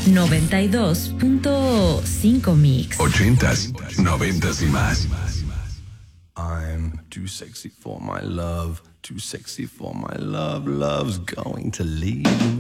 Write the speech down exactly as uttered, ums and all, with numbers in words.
noventa y dos punto cinco Mix. Ochentas, noventas y más. I'm too sexy for my love, too sexy for my love, love's going to leave me.